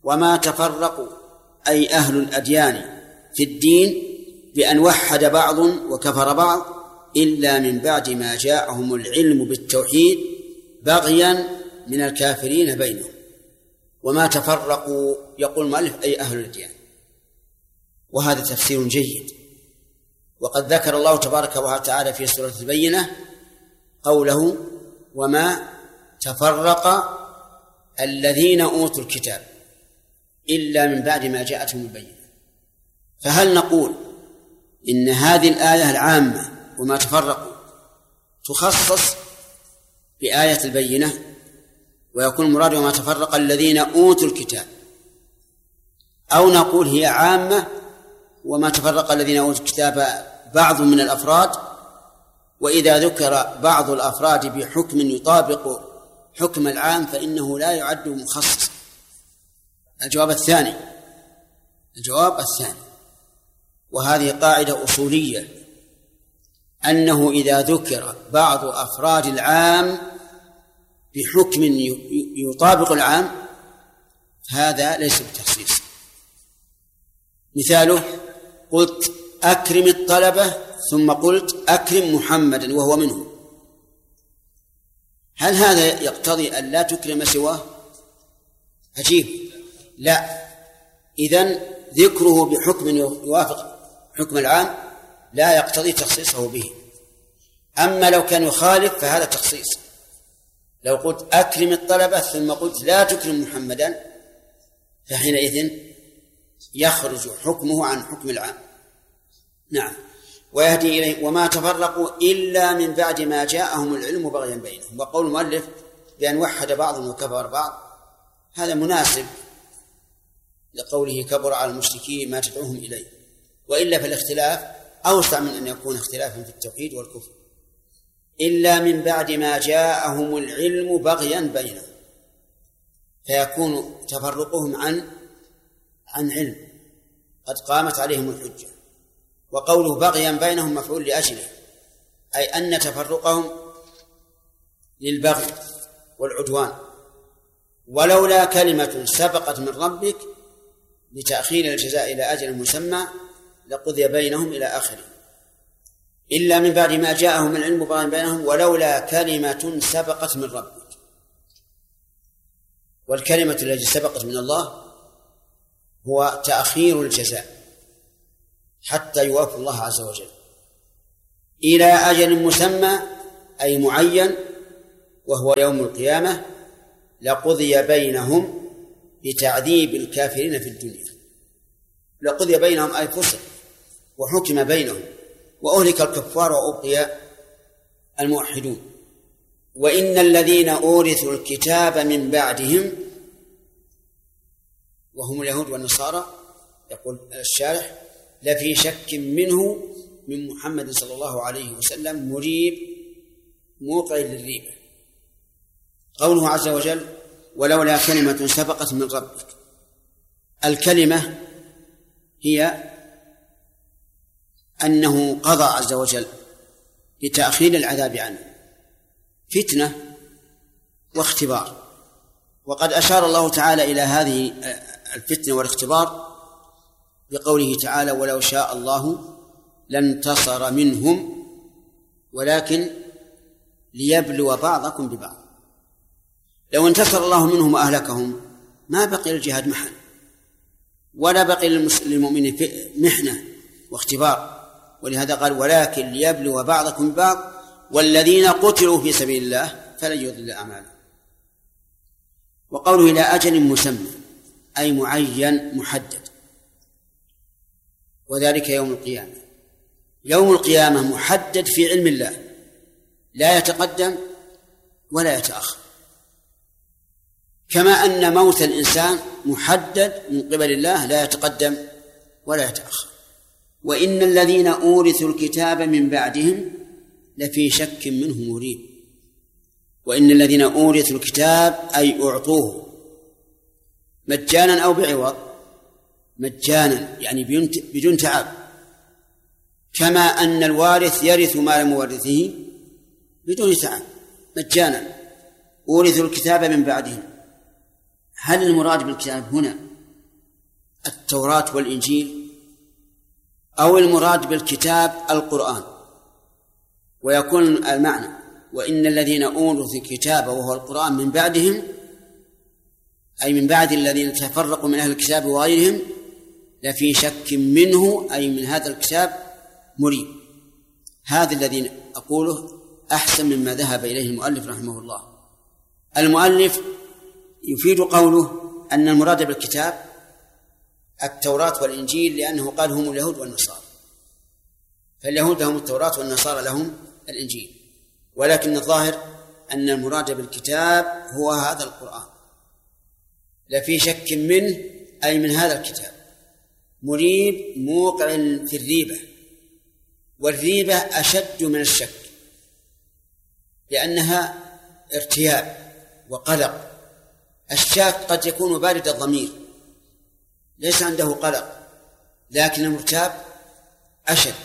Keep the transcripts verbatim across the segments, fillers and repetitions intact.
وما تفرقوا أي أهل الأديان في الدين بأن وحد بعض وكفر بعض إلا من بعد ما جاءهم العلم بالتوحيد بغيا من الكافرين بينهم. وما تفرقوا يقول المؤلف أي أهل الأديان، وهذا تفسير جيد. وقد ذكر الله تبارك وتعالى في سورة البينة قوله وما تفرق الذين أوتوا الكتاب إلا من بعد ما جاءتهم البينة. فهل نقول إن هذه الآية العامة وما تفرقوا تخصص بآية البينة ويكون المراد وما تفرق الذين أوتوا الكتاب، أو نقول هي عامة وما تفرق الذين أوتوا الكتاب بعض من الأفراد، وإذا ذكر بعض الأفراد بحكم يطابق حكم العام فإنه لا يعد مخصص؟ الجواب الثاني الجواب الثاني وهذه قاعدة أصولية، أنه إذا ذكر بعض أفراد العام بحكم يطابق العام هذا ليس بتخصيص. مثاله قلت أكرم الطلبة ثم قلت أكرم محمدا وهو منهم، هل هذا يقتضي أن لا تكرم سواه؟ عجيب، لا. إذن ذكره بحكم يوافق حكم العام لا يقتضي تخصيصه به. أما لو كان يخالف فهذا تخصيص. لو قلت أكرم الطلبة ثم قلت لا تكرم محمدا فحينئذ يخرج حكمه عن حكم العام. نعم. ويهدي إليه وما تفرقوا إلا من بعد ما جاءهم العلم بغيا بينهم. وقول المؤلف بأن وحد بعضهم وكفر بعض هذا مناسب لقوله كبر على المشركين ما تدعوهم إليه، وإلا فالاختلاف أوسع من أن يكون اختلافا في التوحيد والكفر. إلا من بعد ما جاءهم العلم بغيا بينهم، فيكون تفرقهم عن عن علم قد قامت عليهم الحجة. وقوله بغيا بينهم مفعول لأجله، أي أن تفرقهم للبغي والعدوان. ولولا كلمة سبقت من ربك لتأخير الجزاء إلى أجل مسمى لقضي بينهم إلى آخره. إلا من بعد ما جاءهم العلم بغيا بينهم ولولا كلمة سبقت من ربك. والكلمة التي سبقت من الله هو تأخير الجزاء حتى يوافي الله عز وجل إلى أجل مسمى أي معين وهو يوم القيامة، لقضي بينهم بتعذيب الكافرين في الدنيا. لقضي بينهم أي فصل وحكم بينهم وأهلك الكفار وأبقي الموحدون. وإن الذين أورثوا الكتاب من بعدهم وهم اليهود والنصارى يقول الشارح لفي شك منه من محمد صلى الله عليه وسلم مريب موقع للريبة. قوله عز وجل ولولا كلمة سبقت من ربك، الكلمة هي أنه قضى عز وجل بتأخير العذاب عنه فتنة واختبار. وقد أشار الله تعالى إلى هذه الفتنة والاختبار بقوله تعالى ولو شاء الله لانتصر منهم ولكن ليبلو بعضكم ببعض. لو انتصر الله منهم وأهلكهم ما بقي الجهاد محل ولا بقي للمؤمنين محنة واختبار. ولهذا قال ولكن ليبلو بعضكم ببعض والذين قتلوا في سبيل الله فلن يضل أعمالهم. وقوله إلى أجل مسمى أي معين محدد، وذلك يوم القيامة. يوم القيامة محدد في علم الله لا يتقدم ولا يتأخر، كما أن موت الإنسان محدد من قبل الله لا يتقدم ولا يتأخر. وإن الذين أورثوا الكتاب من بعدهم لفي شك منه مريب. وإن الذين أورثوا الكتاب أي أعطوه مجانا أو بعوض، مجانا يعني بدون تعب، كما أن الوارث يرث مال مورثه بدون تعب مجانا. أورثوا الكتاب من بعدهم، هل المراد بالكتاب هنا التوراة والإنجيل، أو المراد بالكتاب القرآن، ويكون المعنى وإن الذين أورثوا الكتاب وهو القرآن من بعدهم، أي من بعد الذين تفرقوا من أهل الكتاب وغيرهم، لفي شك منه، أي من هذا الكتاب مريب. هذا الذي أقوله أحسن مما ذهب إليه المؤلف رحمه الله. المؤلف يفيد قوله أن المراد بالكتاب التوراة والإنجيل، لأنه قال هم اليهود والنصارى، فاليهود لهم التوراة والنصارى لهم الإنجيل، ولكن الظاهر أن المراد بالكتاب هو هذا القرآن. لفي شك منه، أي من هذا الكتاب، مريب موقع في الريبة، والريبة أشد من الشك لأنها ارتياب وقلق. الشاك قد يكون بارد الضمير ليس عنده قلق، لكن المرتاب أشد.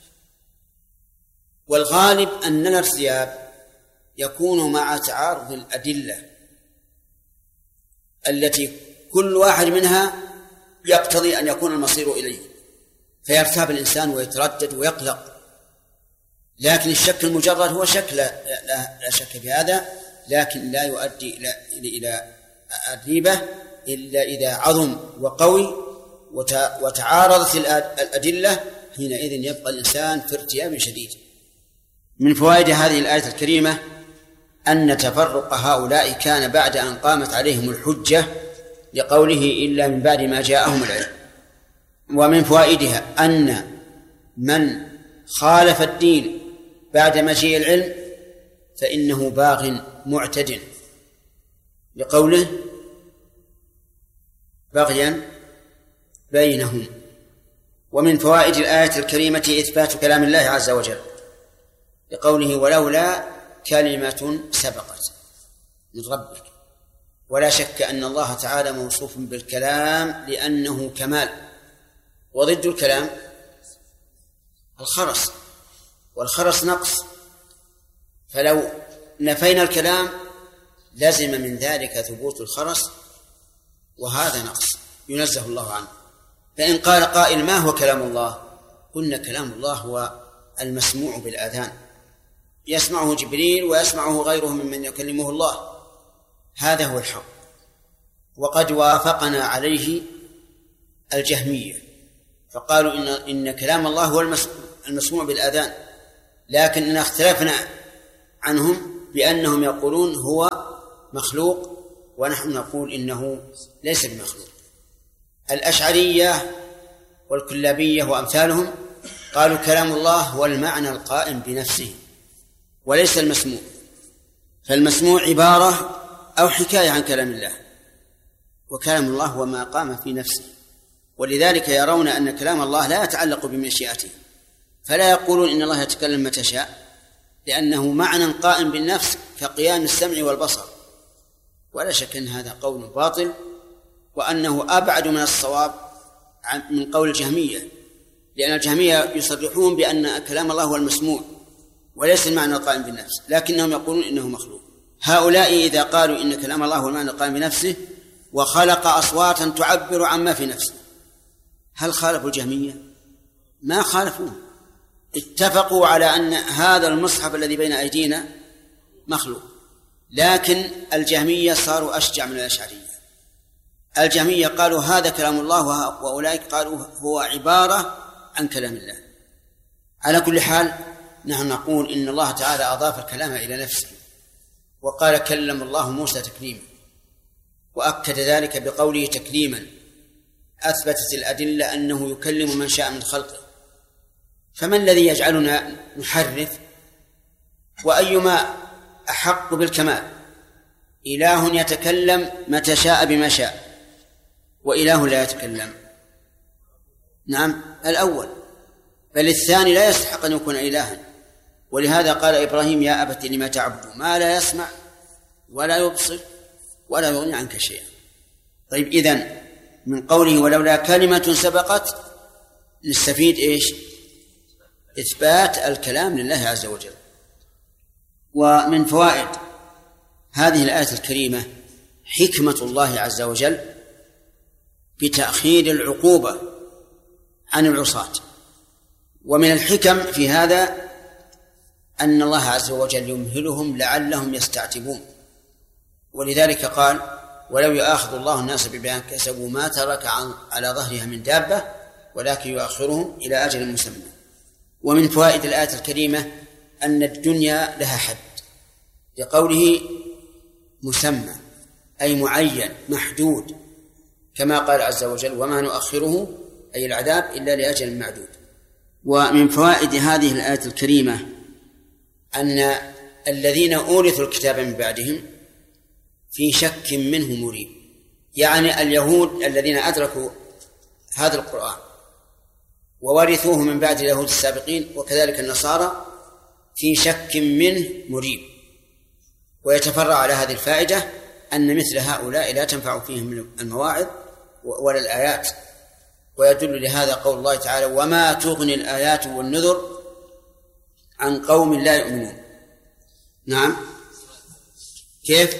والغالب أن الارتياب يكون مع تعارض الأدلة التي كل واحد منها يقتضي أن يكون المصير إليه، فيرتاب الإنسان ويتردد ويقلق. لكن الشك المجرد هو شك، لا, لا, لا شك في هذا، لكن لا يؤدي إلى إلى الريبة إلا إذا عظم وقوي وتعارضت الأدلة، حينئذ يبقى الإنسان في ارتياب شديد. من فوائد هذه الآية الكريمة أن تفرق هؤلاء كان بعد أن قامت عليهم الحجة، لقوله إلا من بعد ما جاءهم العلم. ومن فوائدها أن من خالف الدين بعد مجيء العلم فإنه باغ معتد، لقوله بغيا بينهم. ومن فوائد الآية الكريمة إثبات كلام الله عز وجل، لقوله ولولا كلمة سبقت من ربك. ولا شك أن الله تعالى موصوف بالكلام لأنه كمال، وضد الكلام الخرس، والخرس نقص، فلو نفينا الكلام لزم من ذلك ثبوت الخرس، وهذا نقص ينزه الله عنه. فإن قال قائل ما هو كلام الله؟ قلنا كلام الله هو المسموع بالآذان، يسمعه جبريل ويسمعه غيره ممن يكلمه الله، هذا هو الحق. وقد وافقنا عليه الجهمية فقالوا إن, إن كلام الله هو المسموع بالآذان، لكن اختلفنا عنهم بأنهم يقولون هو مخلوق، ونحن نقول إنه ليس بمخلوق. الأشعرية والكلابية وأمثالهم قالوا كلام الله هو المعنى القائم بنفسه وليس المسموع، فالمسموع عبارة أو حكاية عن كلام الله، وكلام الله هو ما قام في نفسه. ولذلك يرون أن كلام الله لا يتعلق بمشيئته، فلا يقولون إن الله يتكلم متى شاء، لأنه معنى قائم بالنفس كقيام السمع والبصر. ولا شك أن هذا قول باطل، وأنه أبعد من الصواب من قول الجهمية، لأن الجهمية يصرحون بأن كلام الله هو المسموع وليس المعنى القائم بالنفس، لكنهم يقولون إنه مخلوق. هؤلاء إذا قالوا إن كلام الله هو المعنى القائم بنفسه وخلق أصواتا تعبر عما في نفسه، هل خالفوا الجهمية؟ ما خالفوه، اتفقوا على أن هذا المصحف الذي بين أيدينا مخلوق. لكن الجهمية صاروا أشجع من الأشعرية. الجهمية قالوا هذا كلام الله، وأولئك قالوا هو عبارة عن كلام الله. على كل حال نحن نقول إن الله تعالى أضاف الكلام إلى نفسه، وقال كلم الله موسى تكليما، وأكد ذلك بقوله تكليما، أثبتت الأدلة أنه يكلم من شاء من خلقه. فما الذي يجعلنا نحرف؟ وأيما أحق بالكمال؟ إله يتكلم متى شاء بما شاء، وإله لا يتكلم. نعم الأول، بل الثاني لا يستحق أن يكون إلها. ولهذا قال إبراهيم يا أبت لما تعبد ما لا يسمع ولا يبصر ولا يغني عنك شيئا. طيب إذن من قوله ولولا كلمة سبقت نستفيد إيش؟ إثبات الكلام لله عز وجل. ومن فوائد هذه الآية الكريمة حكمة الله عز وجل بتأخير العقوبة عن العصاة. ومن الحكم في هذا أن الله عز وجل يمهلهم لعلهم يستعتبون، ولذلك قال: ولو يؤاخذ الله الناس بما كسبوا ما ترك على ظهرها من دابة ولكن يؤخرهم إلى أجل مسمى. ومن فوائد الآية الكريمة أن الدنيا لها حد، لقوله مسمى أي معين محدود، كما قال عز وجل: وما نؤخره أي العذاب إلا لأجل معدود. ومن فوائد هذه الآية الكريمة أن الذين أورثوا الكتاب من بعدهم في شك منه مريب، يعني اليهود الذين أدركوا هذا القرآن وورثوه من بعد اليهود السابقين، وكذلك النصارى في شك منه مريب. ويتفرع على هذه الفائدة أن مثل هؤلاء لا تنفع فيهم المواعظ ولا الآيات، ويدل لهذا قول الله تعالى: وما تغني الآيات والنذر عن قوم لا يؤمنون. نعم، كيف؟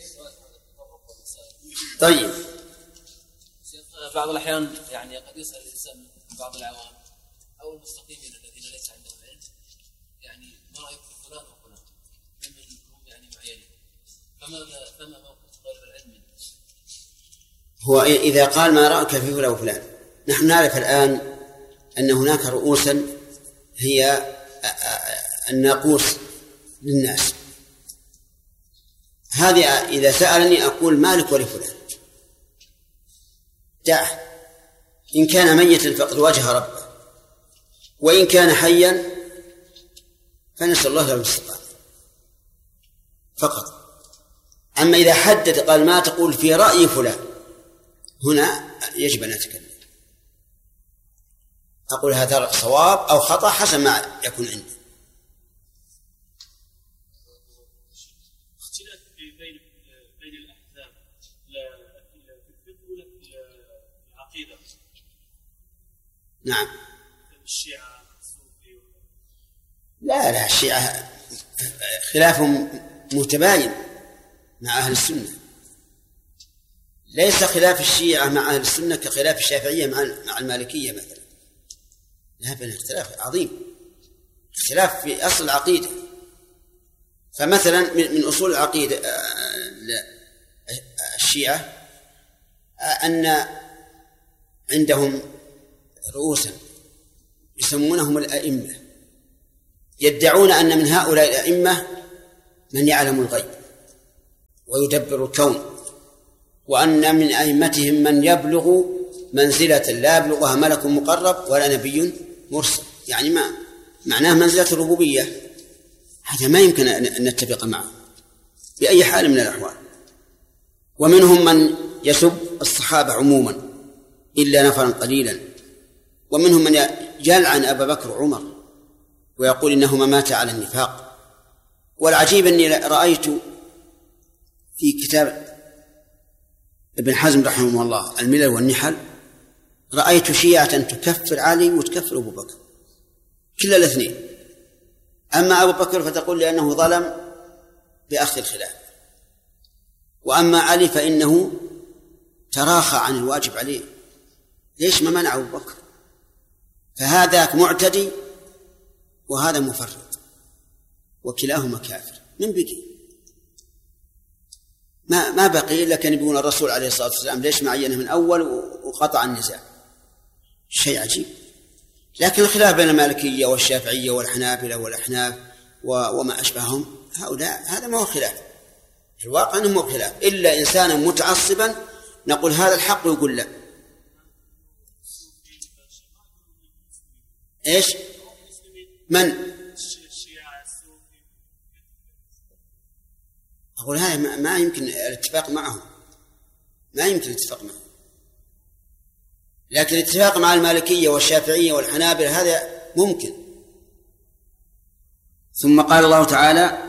طيب، بعض الأحيان يعني قد يسأل الإنسان بعض العوام أو المستقيمين الذين ليس عندهم علم، يعني ما رأيك في فلان وفلان هم يعني معينين، فماذا فما موقف طالب العلم؟ هو إذا قال ما رأيك في فلان وفلان، نحن نعرف الآن أن هناك رؤوسا هي الناقوس للناس، هذه إذا سألني أقول مالك ولفلان، دعه، إن كان ميتا فقد واجه ربه، وإن كان حيا فنسأل الله له الاستقامة فقط. أما إذا حدد قال ما تقول في رأي فلان، هنا يجب أن نتكلم، أقول هذا صواب أو خطأ حسب ما يكون عندي. اختلاف بين بين الأحزاب في الفقه ولا في العقيدة؟ نعم. الشيعة الصوفي لا لا الشيعة خلافهم متباين مع أهل السنة، ليس خلاف الشيعة مع أهل السنة كخلاف الشافعية مع المالكية مثلا، لا بين اختلاف عظيم، اختلاف في أصل العقيدة. فمثلا من أصول العقيدة الشيعة أن عندهم رؤوسا يسمونهم الأئمة، يدعون أن من هؤلاء الأئمة من يعلم الغيب ويدبر الكون، وأن من أئمتهم من يبلغ منزلة لا يبلغها ملك مقرب ولا نبي مرسل، يعني ما معناه منزلة الربوبية. هذا ما يمكن أن نتفق معه بأي حال من الأحوال. ومنهم من يسب الصحابة عموما إلا نفرا قليلا، ومنهم من يلعن أبا بكر وعمر ويقول إنهما ماتا على النفاق. والعجيب أني رأيت في كتاب ابن حزم رحمه الله الملل والنحل، رأيت شيعة تكفر علي وتكفر أبو بكر، كلا الاثنين. أما أبو بكر فتقول لأنه ظلم بأخذ الخلاف، وأما علي فإنه تراخى عن الواجب عليه، ليش ما منع أبو بكر؟ فهذا معتدي وهذا مفرط، وكلاهما كافر. من بقي؟ ما ما بقي إلا كان يقول الرسول عليه الصلاة والسلام ليش معينه من أول وقطع النزاع، شيء عجيب. لكن الخلاف بين المالكية والشافعية والحنابلة والأحناف وما أشبههم هؤلاء هذا ما هو خلاف، في الواقع أنه مو خلاف، إلا إنسانا متعصبا نقول هذا الحق ويقول لا. إيش؟ من؟ أقول هذا ما يمكن الاتفاق معهم، ما يمكن الاتفاق معهم، لكن الاتفاق مع المالكية والشافعية والحنابلة هذا ممكن. ثم قال الله تعالى: